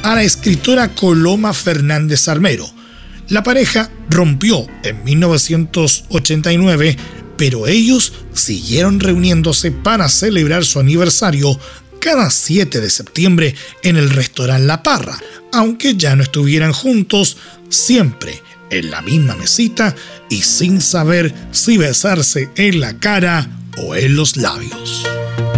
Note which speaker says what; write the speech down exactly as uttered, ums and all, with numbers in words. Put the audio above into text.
Speaker 1: a la escritora Coloma Fernández Armero. La pareja rompió en mil novecientos ochenta y nueve, pero ellos siguieron reuniéndose para celebrar su aniversario cada siete de septiembre en el restaurante La Parra, aunque ya no estuvieran juntos, siempre en la misma mesita y sin saber si besarse en la cara o en los labios.